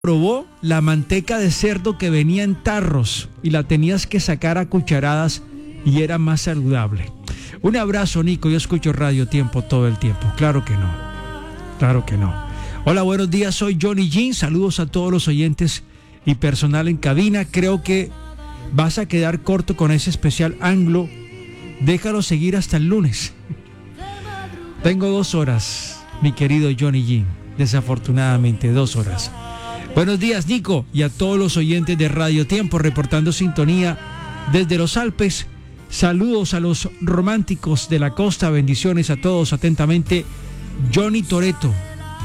probó la manteca de cerdo que venía en tarros y la tenías que sacar a cucharadas y era más saludable. Un abrazo, Nico. Yo escucho Radio Tiempo todo el tiempo. Claro que no. Claro que no. Hola, buenos días. Soy Johnny Jean. Saludos a todos los oyentes y personal en cabina. Creo que vas a quedar corto con ese especial anglo. Déjalo seguir hasta el lunes. Tengo 2 horas, mi querido Johnny Jean. Desafortunadamente, 2 horas. Buenos días, Nico, y a todos los oyentes de Radio Tiempo, reportando sintonía desde los Alpes. Saludos a los románticos de la costa, bendiciones a todos, atentamente, Johnny Toretto.